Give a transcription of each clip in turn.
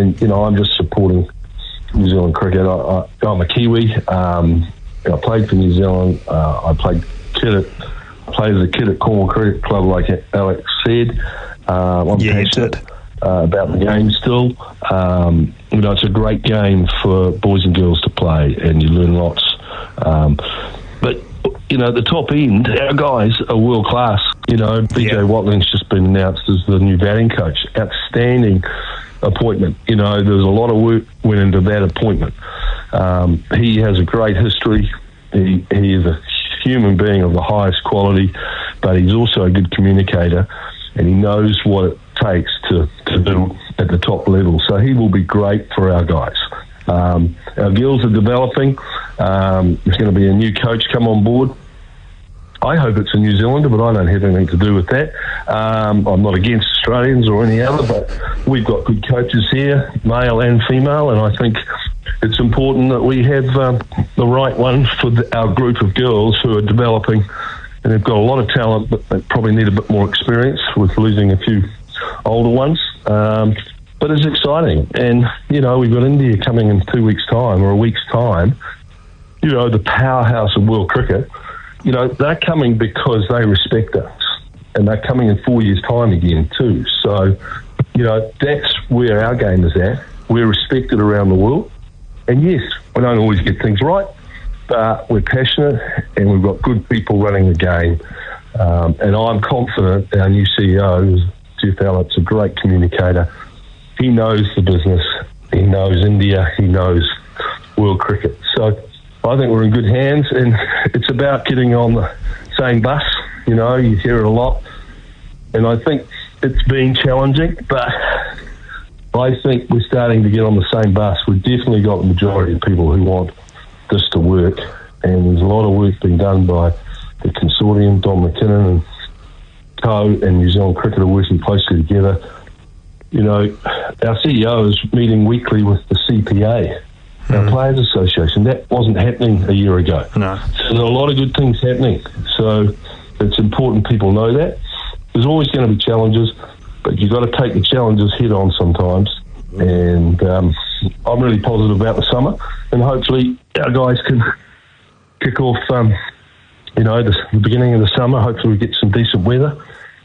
and I'm just supporting New Zealand cricket. I'm a Kiwi. I played for New Zealand. I played as a kid at Cornwall Cricket Club, like Alex said. I'm passionate about the game still. It's a great game for boys and girls to play, and you learn lots. But at the top end, our guys are world class. BJ Watling's just been announced as the new batting coach. Outstanding appointment. There's a lot of work went into that appointment. He has a great history. He is a human being of the highest quality, but he's also a good communicator, and he knows what it takes to do at the top level. So he will be great for our guys. Our girls are developing. There's going to be a new coach come on board. I hope it's a New Zealander, but I don't have anything to do with that. I'm not against Australians or any other, but we've got good coaches here, male and female, and I think it's important that we have the right one for our group of girls who are developing, and they've got a lot of talent, but they probably need a bit more experience with losing a few older ones. But it's exciting, and we've got India coming in 2 weeks' time or a week's time. The powerhouse of world cricket. They're coming because they respect us, and they're coming in 4 years' time again too. So, that's where our game is at. We're respected around the world, and yes, we don't always get things right, but we're passionate, and we've got good people running the game. And I'm confident our new CEO, Jeff Elliot's a great communicator. He knows the business. He knows India. He knows world cricket. So I think we're in good hands, and it's about getting on the same bus. You hear it a lot, and I think it's been challenging, but I think we're starting to get on the same bus. We've definitely got the majority of people who want this to work, and there's a lot of work being done by the consortium. Don McKinnon and Co. and New Zealand Cricket are working closely together. Our CEO is meeting weekly with the CPA, our Players Association. That wasn't happening a year ago. No. So there are a lot of good things happening. So it's important people know that. There's always going to be challenges, but you've got to take the challenges head on sometimes. And I'm really positive about the summer, and hopefully our guys can kick off, the beginning of the summer. Hopefully we get some decent weather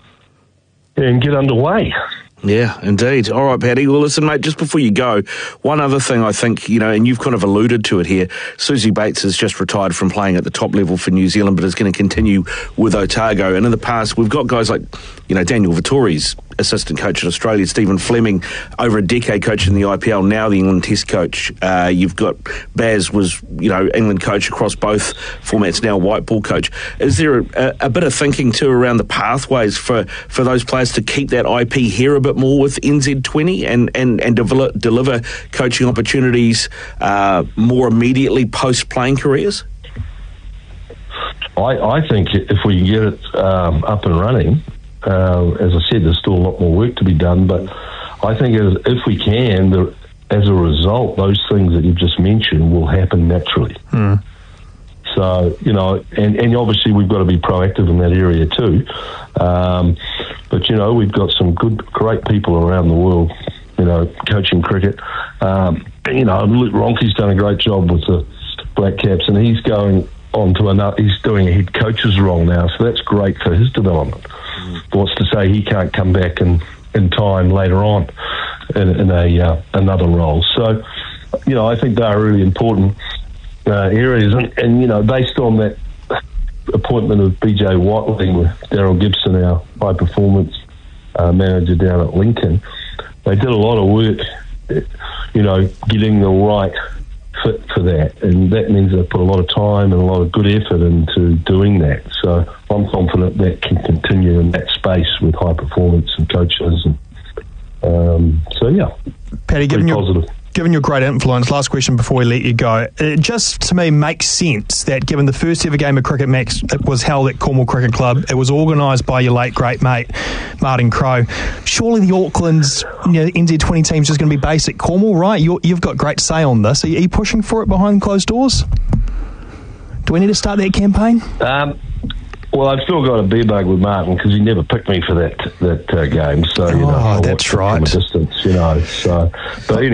and get underway. Yeah, indeed. All right, Paddy. Well, listen, mate, just before you go, one other thing I think, and you've kind of alluded to it here, Suzie Bates has just retired from playing at the top level for New Zealand, but is going to continue with Otago. And in the past, we've got guys like, Daniel Vettori's assistant coach in Australia, Stephen Fleming, over a decade coaching the IPL, now the England Test coach. You've got Baz was, England coach across both formats, now white ball coach. Is there a bit of thinking too around the pathways for those players to keep that IP here a bit more with NZ20 and deliver coaching opportunities more immediately post playing careers? I think if we can get it up and running, as I said, there's still a lot more work to be done, but I think if we can, as a result, those things that you've just mentioned will happen naturally. So, and obviously we've got to be proactive in that area too. But, we've got some great people around the world, coaching cricket. Luke Ronke's done a great job with the Black Caps, and he's going on to he's doing a head coach's role now, so that's great for his development. What's to say he can't come back in time later on in another role. So, I think they are really important areas, and based on that appointment of BJ Watling with Daryl Gibson, our high performance manager down at Lincoln, they did a lot of work, getting the right fit for that, and that means they put a lot of time and a lot of good effort into doing that. So I'm confident that can continue in that space with high performance and coaches, and Paddy, positive. Given your great influence, last question before we let you go. It just, to me, makes sense that given the first ever game of cricket match that was held at Cornwall Cricket Club, it was organised by your late great mate, Martin Crowe. Surely the Auckland's NZ20 team's just going to be based at Cornwall, right? You've got great say on this. Are you pushing for it behind closed doors? Do we need to start that campaign? Well, I've still got a beer bug with Martin because he never picked me for that game. So that's right. From a distance, So, but